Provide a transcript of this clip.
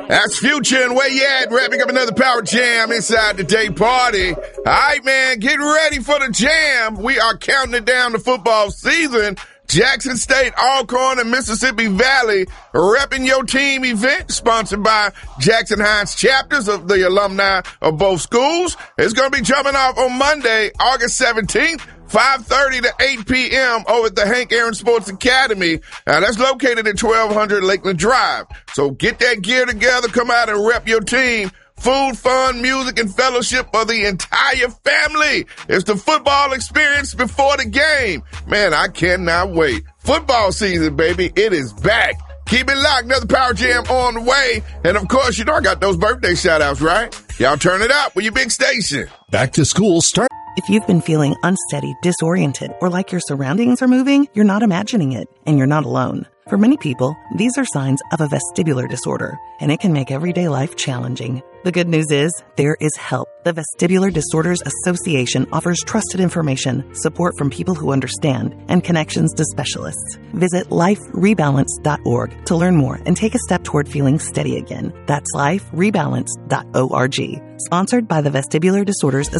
That's Future and where you at? Wrapping up another Power Jam inside the day party. All right, man, get ready for the jam. We are counting it down to football season. Jackson State, Alcorn, and Mississippi Valley repping your team event sponsored by Jackson Hines chapters of the alumni of both schools. It's going to be jumping off on Monday, August 17th. 5:30 to 8 p.m. over at the Hank Aaron Sports Academy. Now, that's located at 1200 Lakeland Drive. So get that gear together, come out and rep your team. Food, fun, music, and fellowship for the entire family. It's the football experience before the game. Man, I cannot wait. Football season, baby. It is back. Keep it locked. Another Power Jam on the way. And, of course, you know I got those birthday shout-outs, right? Y'all turn it up with your big station. Back to school start. If you've been feeling unsteady, disoriented, or like your surroundings are moving, you're not imagining it, and you're not alone. For many people, these are signs of a vestibular disorder, and it can make everyday life challenging. The good news is, there is help. The Vestibular Disorders Association offers trusted information, support from people who understand, and connections to specialists. Visit liferebalance.org to learn more and take a step toward feeling steady again. That's liferebalance.org. Sponsored by the Vestibular Disorders